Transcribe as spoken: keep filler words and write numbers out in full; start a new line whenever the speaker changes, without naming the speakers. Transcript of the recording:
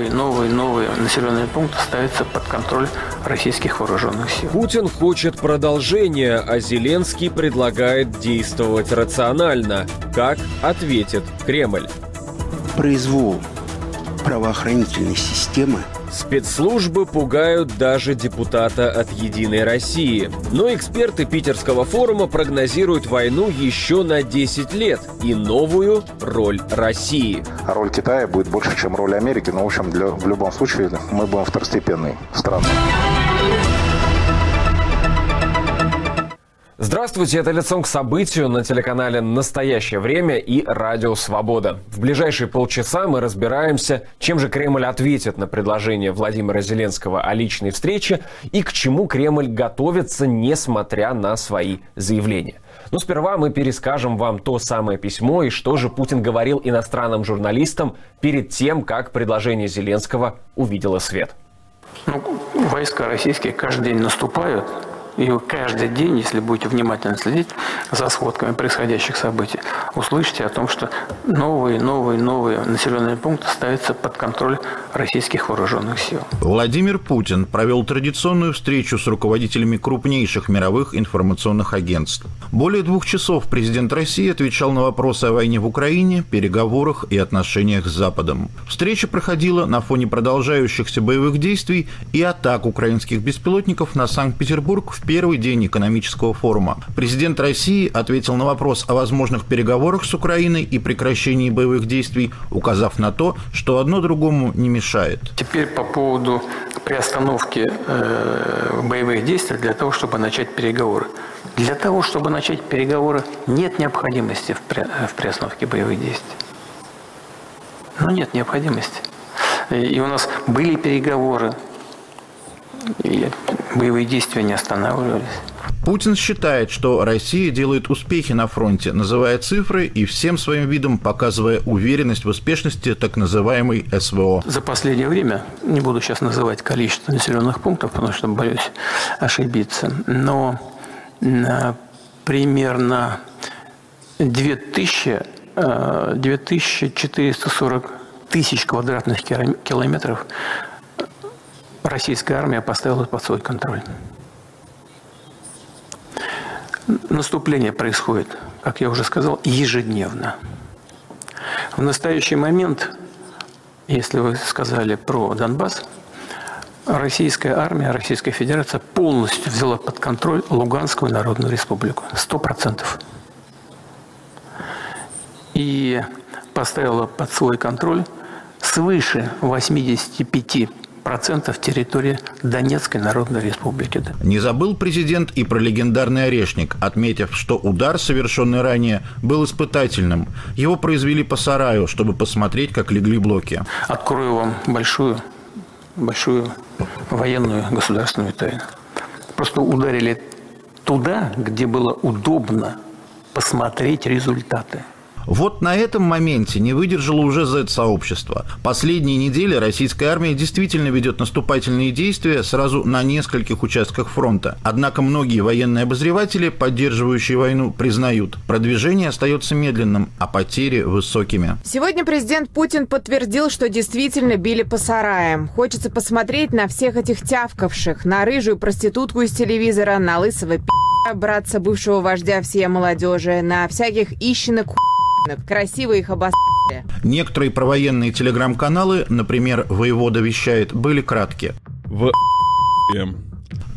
новые, новые, новые населенные пункты ставятся под контроль российских вооруженных сил.
Путин хочет продолжения, а Зеленский предлагает действовать рационально. Как ответит Кремль?
Произвол правоохранительной системы.
Спецслужбы пугают даже депутата от «Единой России». Но эксперты Питерского форума прогнозируют войну еще на десять лет и новую роль России.
Роль Китая будет больше, чем роль Америки, но, в общем, для, в любом случае мы будем второстепенной страной.
Здравствуйте, это «Лицом к событию» на телеканале «Настоящее время» и «Радио Свобода». В ближайшие полчаса мы разбираемся, чем же Кремль ответит на предложение Владимира Зеленского о личной встрече и к чему Кремль готовится, несмотря на свои заявления. Но сперва мы перескажем вам то самое письмо и что же Путин говорил иностранным журналистам перед тем, как предложение Зеленского увидело свет.
Ну, войска российские каждый день наступают. И каждый день, если будете внимательно следить за сводками происходящих событий, услышите о том, что новые, новые, новые населенные пункты ставятся под контроль российских вооруженных сил.
Владимир Путин провел традиционную встречу с руководителями крупнейших мировых информационных агентств. Более двух часов президент России отвечал на вопросы о войне в Украине, переговорах и отношениях с Западом. Встреча проходила на фоне продолжающихся боевых действий и атак украинских беспилотников на Санкт-Петербург в первый день экономического форума. Президент России ответил на вопрос о возможных переговорах с Украиной и прекращении боевых действий, указав на то, что одно другому не мешает.
Теперь по поводу приостановки э, боевых действий для того, чтобы начать переговоры. Для того, чтобы начать переговоры, нет необходимости в, при, в приостановке боевых действий. Ну, нет необходимости. И, и у нас были переговоры, и боевые действия не останавливались.
Путин считает, что Россия делает успехи на фронте, называя цифры и всем своим видом показывая уверенность в успешности так называемой СВО.
За последнее время, не буду сейчас называть количество населенных пунктов, потому что боюсь ошибиться, но примерно две тысячи четыреста сорок тысяч квадратных километров российская армия поставила под свой контроль. Наступление происходит, как я уже сказал, ежедневно. В настоящий момент, если вы сказали про Донбасс, российская армия, Российская Федерация полностью взяла под контроль Луганскую Народную Республику. Сто процентов. И поставила под свой контроль свыше восьмидесяти пяти процентов территории Донецкой Народной Республики.
Не забыл президент и про легендарный Орешник, отметив, что удар, совершенный ранее, был испытательным. Его произвели по сараю, чтобы посмотреть, как легли блоки.
Открою вам большую, большую военную государственную тайну. Просто ударили туда, где было удобно посмотреть результаты.
Вот на этом моменте не выдержало уже зет-сообщество. Последние недели российская армия действительно ведет наступательные действия сразу на нескольких участках фронта. Однако многие военные обозреватели, поддерживающие войну, признают, продвижение остается медленным, а потери высокими.
Сегодня президент Путин подтвердил, что действительно били по сараям. Хочется посмотреть на всех этих тявкавших, на рыжую проститутку из телевизора, на лысого пи***, братца бывшего вождя всей молодежи, на всяких ищенок красиво их обосрали.
Некоторые провоенные телеграм-каналы, например, «Воевода вещает», были краткие.
В